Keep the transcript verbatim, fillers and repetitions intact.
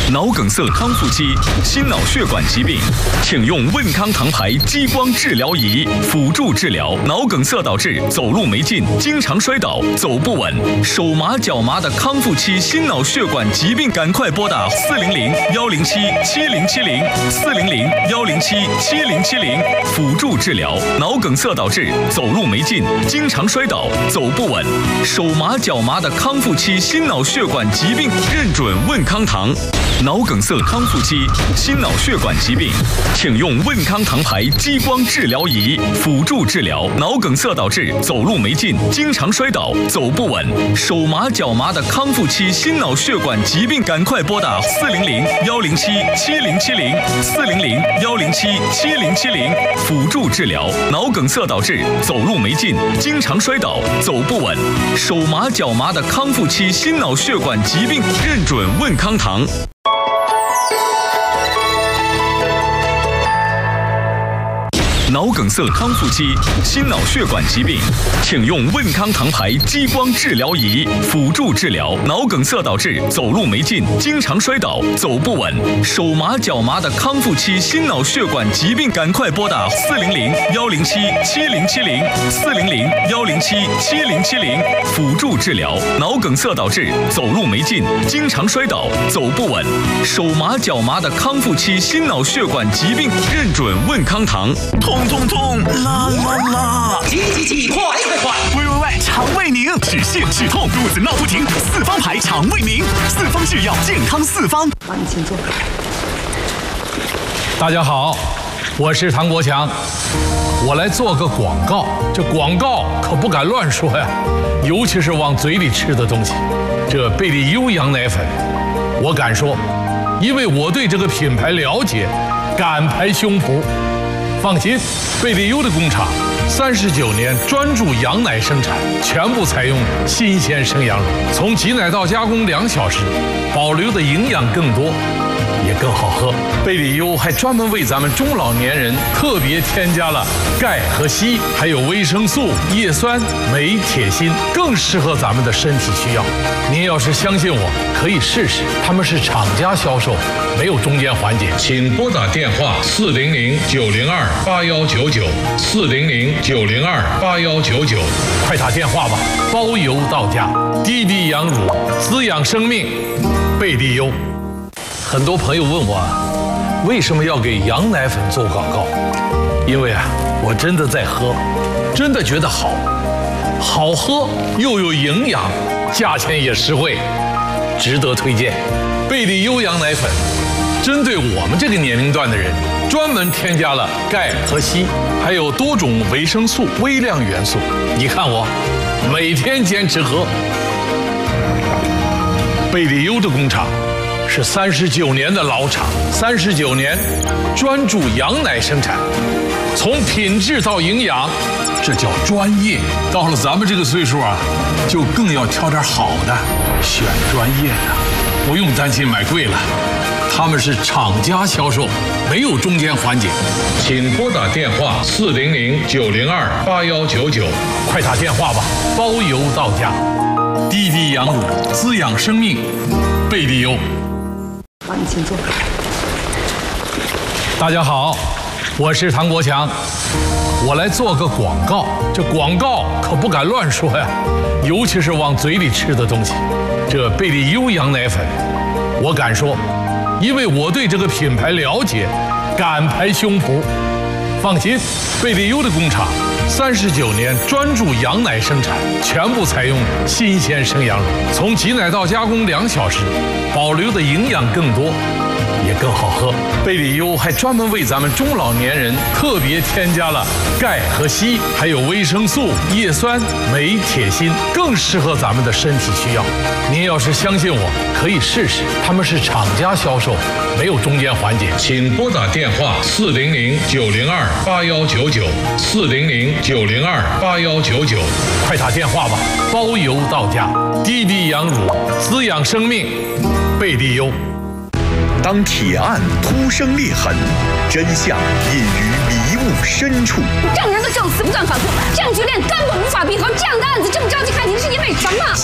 脑梗塞康复期、心脑血管疾病，请用问康堂牌激光治疗仪辅助治疗脑梗塞导致走路没劲、经常摔倒、走不稳、手麻脚麻的康复期心脑血管疾病，赶快拨打四零零幺零七七零七零四零零幺零七七零七零辅助治疗脑梗塞导致走路没劲、经常摔倒、走不稳、手麻脚麻的康复期心脑血管疾病，认准问康堂。脑梗塞康复期、心脑血管疾病，请用问康堂牌激光治疗仪辅助治疗脑梗塞导致走路没劲、经常摔倒、走不稳、手麻脚麻的康复期心脑血管疾病，赶快拨打四零零幺零七七零七零四零零幺零七七零七零辅助治疗脑梗塞导致走路没劲、经常摔倒、走不稳、手麻脚麻的康复期心脑血管疾病，认准问康堂。脑梗塞康复期、心脑血管疾病，请用问康堂牌激光治疗仪辅助治疗脑梗塞导致走路没劲、经常摔倒、走不稳、手麻脚麻的康复期心脑血管疾病，赶快拨打四零零幺零七七零七零四零零幺零七七零七零辅助治疗脑梗塞导致走路没劲、经常摔倒、走不稳、手麻脚麻的康复期心脑血管疾病，认准问康堂。 痛痛痛，啦啦啦！ 急急急，快快快！ 喂喂喂，肠胃宁，止泻止痛，肚子闹不停，四方牌肠胃宁，四方制药，健康四方。 好，你请坐。 大家好，我是唐国强，我来做个广告。这广告可不敢乱说呀，尤其是往嘴里吃的东西。这贝利优羊奶粉，我敢说，因为我对这个品牌了解，敢拍胸脯。放心，贝利优的工厂三十九年专注羊奶生产，全部采用新鲜生羊乳，从挤奶到加工两小时，保留的营养更多，也更好喝。贝利优还专门为咱们中老年人特别添加了钙和硒，还有维生素、叶酸、镁、铁、锌，更适合咱们的身体需要。您要是相信我，可以试试，他们是厂家销售，没有中间环节。请拨打电话四零零九零二八幺九九四零零九零二八幺九九，快打电话吧，包邮到家。滴滴羊乳，滋养生命，贝利优。很多朋友问我，为什么要给羊奶粉做广告？因为啊，我真的在喝，真的觉得好，好喝又有营养，价钱也实惠，值得推荐。贝利优羊奶粉针对我们这个年龄段的人，专门添加了钙和硒，还有多种维生素、微量元素。你看我每天坚持喝。贝利优的工厂是三十九年的老厂，三十九年专注羊奶生产，从品质到营养，这叫专业。到了咱们这个岁数啊，就更要挑点好的，选专业的，不用担心买贵了。他们是厂家销售，没有中间环节。请拨打电话四零零九零二八幺九九，快打电话吧，包邮到家。滴滴羊乳，滋养生命，贝利优。 好，你请坐。 大家好，我是唐国强，我来做个广告。这广告可不敢乱说呀，尤其是往嘴里吃的东西。这贝利优羊奶粉，我敢说，因为我对这个品牌了解，敢拍胸脯。放心，贝利优的工厂三十九年专注羊奶生产，全部采用新鲜生羊乳，从挤奶到加工两小时，保留的营养更多，也更好喝。贝利优还专门为咱们中老年人特别添加了钙和硒，还有维生素、叶酸、镁、铁、锌，更适合咱们的身体需要。您要是相信我，可以试试，他们是厂家销售，没有中间环节。请拨打电话四零零九零二八幺九九四零零九零二八幺九九，快打电话吧，包邮到家。滴滴羊乳，滋养生命，贝利优。 当铁案突生裂痕，真相隐于迷雾深处。 证人的证词不断反复，证据链根本无法闭合，这样的案子这么着急开庭是因为什么？